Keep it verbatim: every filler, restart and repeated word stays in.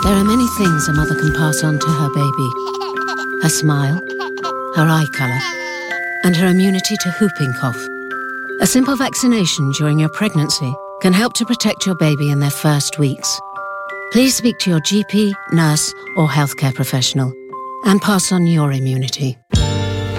There are many things a mother can pass on to her baby. Her smile, her eye colour, and her immunity to whooping cough. A simple vaccination during your pregnancy can help to protect your baby in their first weeks. Please speak to your G P, nurse, or healthcare professional and pass on your immunity.